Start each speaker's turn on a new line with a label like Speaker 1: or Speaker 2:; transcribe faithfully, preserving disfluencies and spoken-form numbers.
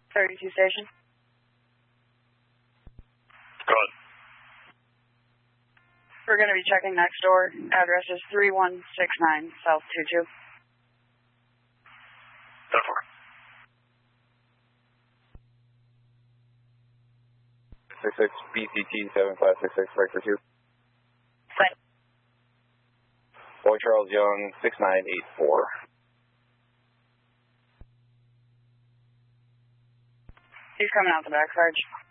Speaker 1: thirty-two station.
Speaker 2: Go ahead.
Speaker 1: We're going to be checking next door. Address is three one six nine South two two.
Speaker 2: ten four.
Speaker 3: six six B C T seven five six six, Vector two.
Speaker 1: Right.
Speaker 3: Boy Charles Young, six nine eight four.
Speaker 1: He's coming out the back, Sarge.